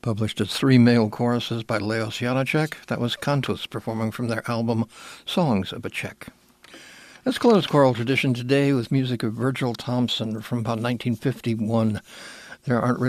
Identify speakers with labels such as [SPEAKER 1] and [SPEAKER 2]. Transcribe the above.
[SPEAKER 1] published as three male choruses by Leos Janáček. That was Cantus, performing from their album Songs of a Czech. Let's close choral tradition today with music of Virgil Thomson from about 1951. There aren't really